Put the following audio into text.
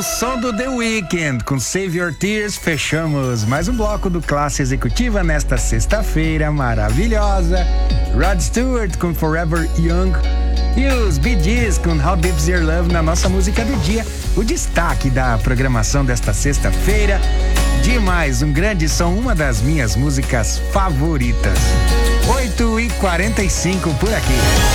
Som do The Weeknd com Save Your Tears, fechamos mais um bloco do Classe Executiva nesta sexta-feira maravilhosa. Rod Stewart com Forever Young e os Bee Gees com How Deep's Your Love na nossa música do dia. O destaque da programação desta sexta-feira. Demais, um grande som, uma das minhas músicas favoritas. 8h45 por aqui.